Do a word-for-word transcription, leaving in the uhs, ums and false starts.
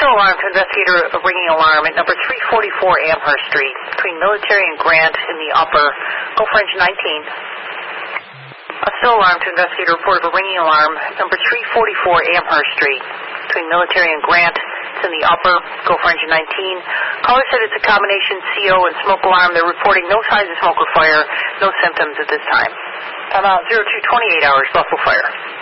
still alarm to investigator a ringing alarm at number three forty-four Amherst Street between Military and Grant in the upper. Go for engine nineteen. A still alarm to investigator report of a ringing alarm at number three forty-four Amherst Street between Military and Grant. It's in the upper. Go for engine nineteen. Caller said it's a combination C O and smoke alarm. They're reporting no signs of smoke or fire, no symptoms at this time. Time out zero two twenty-eight hours, Buffalo Fire.